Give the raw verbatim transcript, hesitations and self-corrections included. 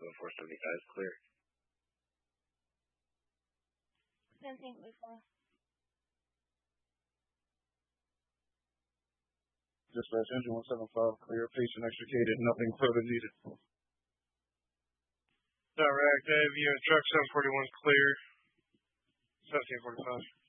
seven four seven five is clear. seventeen forty-four. Dispatch engine one seven five clear. Patient extricated. Nothing further needed. Direct A V and truck seven forty-one clear. seventeen forty-five.